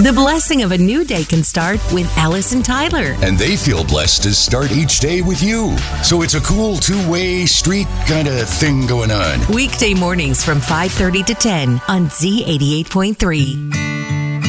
The blessing of a new day can start with Alice and Tyler. And they feel blessed to start each day with you. So it's a cool two-way street kind of thing going on. Weekday mornings from 5:30 to 10 on Z88.3.